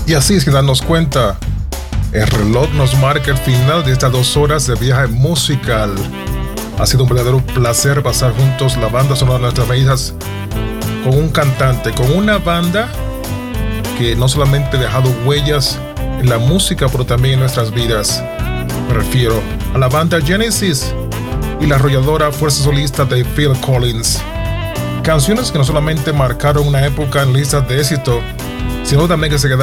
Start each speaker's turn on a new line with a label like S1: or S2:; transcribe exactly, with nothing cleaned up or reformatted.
S1: Y así, sin darnos cuenta, el reloj nos marca el final de estas dos horas de viaje musical. Ha sido un verdadero placer pasar juntos la banda sonora de nuestras vidas con un cantante, con una banda que no solamente ha dejado huellas en la música, pero también en nuestras vidas. Me refiero a la banda Genesis y la arrolladora fuerza solista de Phil Collins. Canciones que no solamente marcaron una época en listas de éxito, sino también que se quedaron